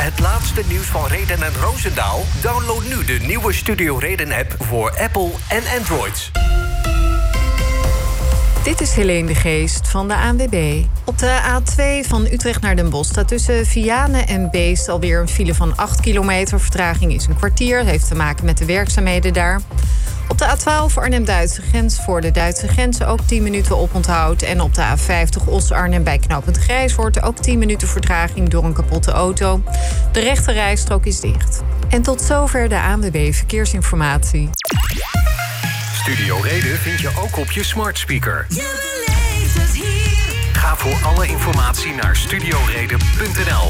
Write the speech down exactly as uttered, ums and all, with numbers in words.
het laatste nieuws van Reden en Roosendaal? Download nu de nieuwe Studio Reden-app voor Apple en Android. Dit is Helene de Geest van de A N W B. Op de A twee van Utrecht naar Den Bosch staat tussen Vianen en Beest alweer een file van acht kilometer. Vertraging is een kwartier. Dat heeft te maken met de werkzaamheden daar. Op de A twaalf Arnhem-Duitse grens voor de Duitse grens ook tien minuten oponthoud. En op de A vijftig Os-Arnhem bij knooppunt Grijshoort ook tien minuten vertraging door een kapotte auto. De rechte rijstrook is dicht. En tot zover de A N W B Verkeersinformatie. Studio Reden vind je ook op je smart speaker. Je beleeft het hier. Ga voor alle informatie naar studio reden punt n l.